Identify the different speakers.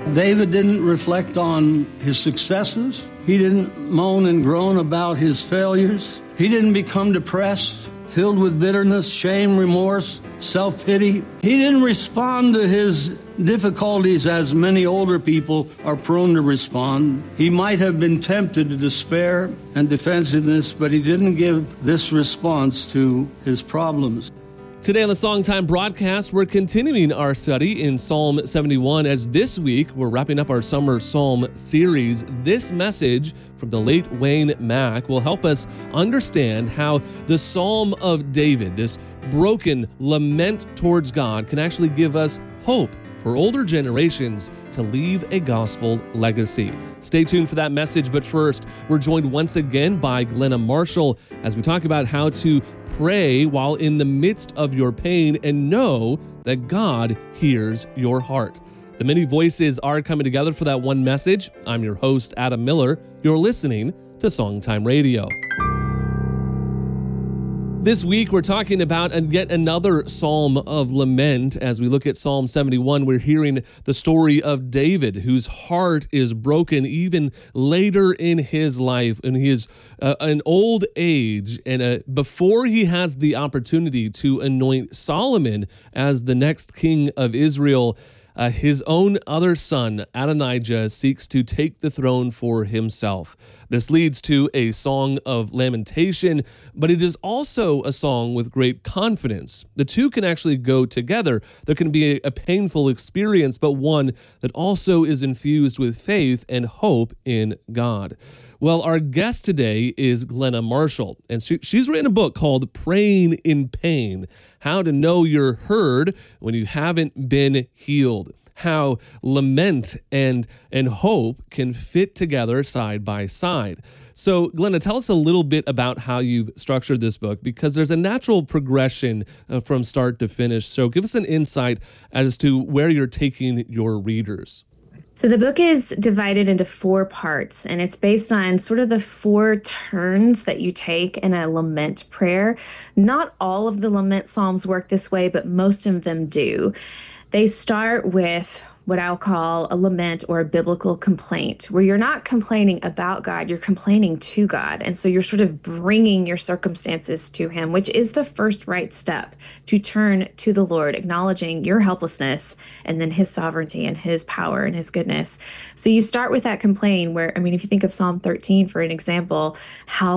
Speaker 1: David didn't reflect on his successes. He didn't moan and groan about his failures. He didn't become depressed, filled with bitterness, shame, remorse, self-pity. He didn't respond to his difficulties as many older people are prone to respond. He might have been tempted to despair and defensiveness, but he didn't give this response to his problems.
Speaker 2: Today on the Songtime broadcast, we're continuing our study in Psalm 71 as this week we're wrapping up our summer psalm series. This message from the late Wayne Mack will help us understand how the Psalm of David, this broken lament towards God, can actually give us hope for older generations to leave a gospel legacy. Stay tuned for that message, but first, we're joined once again by Glenna Marshall as we talk about how to pray while in the midst of your pain and know that God hears your heart. The many voices are coming together for that one message. I'm your host, Adam Miller. You're listening to Songtime Radio. This week, we're talking about yet another psalm of lament. As we look at Psalm 71, we're hearing the story of David, whose heart is broken even later in his life, in his an old age, and before he has the opportunity to anoint Solomon as the next king of Israel. His own other son, Adonijah, seeks to take the throne for himself. This leads to a song of lamentation, but it is also a song with great confidence. The two can actually go together. There can be a painful experience, but one that also is infused with faith and hope in God. Well, our guest today is Glenna Marshall, and she's written a book called Praying in Pain, How to Know You're Heard When You Haven't Been Healed, how lament and hope can fit together side by side. So, Glenna, tell us a little bit about how you've structured this book, because there's a natural progression from start to finish. So give us an insight as to where you're taking your readers.
Speaker 3: So the book is divided into 4 parts, and it's based on sort of the 4 turns that you take in a lament prayer. Not all of the lament psalms work this way, but most of them do. They start with what I'll call a lament or a biblical complaint, where you're not complaining about God, you're complaining to God. And so you're sort of bringing your circumstances to him, which is the first right step, to turn to the Lord, acknowledging your helplessness and then his sovereignty and his power and his goodness. So you start with that complaint where, if you think of Psalm 13, for an example, how